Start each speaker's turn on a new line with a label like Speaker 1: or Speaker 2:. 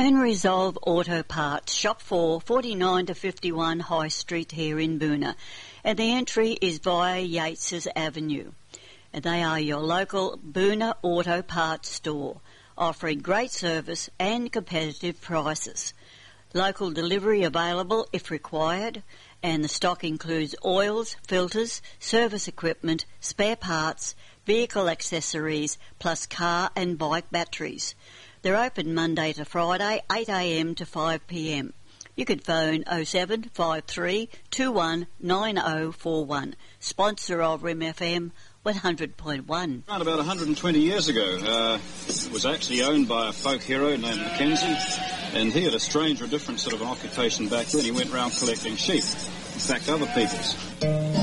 Speaker 1: Unresolved Auto Parts, Shop 4, 49 to 51 High Street here in Boonah. And the entry is via Yates's Avenue. And they are your local Boonah Auto Parts store, offering great service and competitive prices. Local delivery available if required, and the stock includes oils, filters, service equipment, spare parts, vehicle accessories, plus car and bike batteries. They're open Monday to Friday, 8 a.m. to 5 p.m. You could phone 0753 21 9041. Sponsor of Rim FM 100.1.
Speaker 2: Around about 120 years ago, it was actually owned by a folk hero named Mackenzie, and he had a strange or different sort of an occupation back then. He went round collecting sheep, in fact, other people's.